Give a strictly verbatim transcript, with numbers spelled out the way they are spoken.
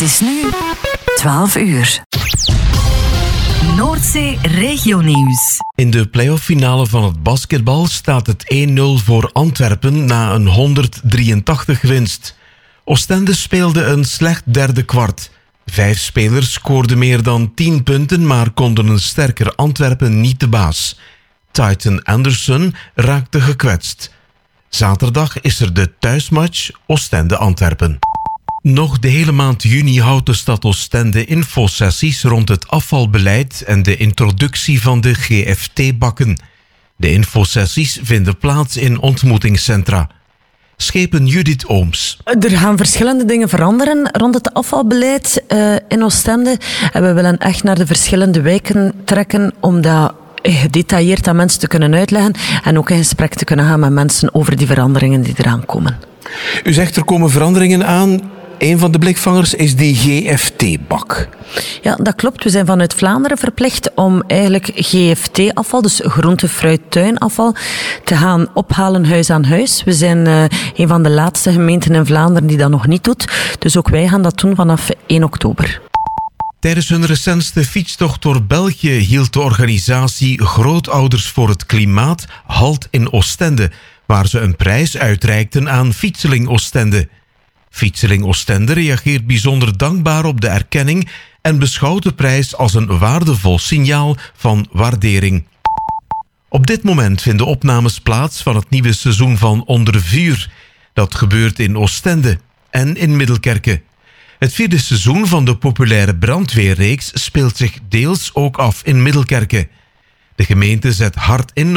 is nu twaalf uur. Noordzee Regionieuws. In de play-off-finale van het basketbal staat het één nul voor Antwerpen na een honderddrieëntachtig winst. Oostende speelde een slecht derde kwart. Vijf spelers scoorden meer dan tien punten, maar konden een sterker Antwerpen niet de baas. Titan Anderson raakte gekwetst. Zaterdag is er de thuismatch Oostende-Antwerpen. Nog de hele maand juni houdt de stad Oostende infosessies rond het afvalbeleid en de introductie van de G F T-bakken. De infosessies vinden plaats in ontmoetingscentra. Schepen Judith Ooms. Er gaan verschillende dingen veranderen rond het afvalbeleid uh, in Oostende. En we willen echt naar de verschillende wijken trekken om dat gedetailleerd aan mensen te kunnen uitleggen en ook in gesprek te kunnen gaan met mensen over die veranderingen die eraan komen. U zegt er komen veranderingen aan. Een van de blikvangers is die G F T-bak. Ja, dat klopt. We zijn vanuit Vlaanderen verplicht om eigenlijk G F T-afval, dus groente, fruit, tuinafval, te gaan ophalen huis aan huis. We zijn uh, een van de laatste gemeenten in Vlaanderen die dat nog niet doet. Dus ook wij gaan dat doen vanaf één oktober. Tijdens hun recentste fietstocht door België hield de organisatie Grootouders voor het Klimaat halt in Oostende, waar ze een prijs uitreikten aan Fietseling Oostende. Fietseling Oostende reageert bijzonder dankbaar op de erkenning en beschouwt de prijs als een waardevol signaal van waardering. Op dit moment vinden opnames plaats van het nieuwe seizoen van Onder Vuur. Dat gebeurt in Oostende en in Middelkerke. Het vierde seizoen van de populaire brandweerreeks speelt zich deels ook af in Middelkerke. De gemeente zet hard in